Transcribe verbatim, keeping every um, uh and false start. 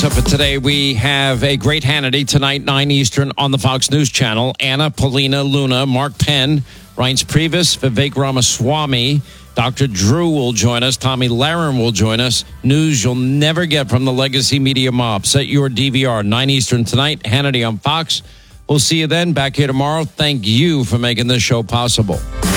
So for today, we have a great Hannity tonight, nine Eastern on the Fox News Channel. Anna, Paulina, Luna, Mark Penn, Reince Priebus, Vivek Ramaswamy, Doctor Drew will join us. Tommy Lahren will join us. News you'll never get from the legacy media mob. Set your D V R, nine Eastern tonight. Hannity on Fox. We'll see you then. Back here tomorrow. Thank you for making this show possible.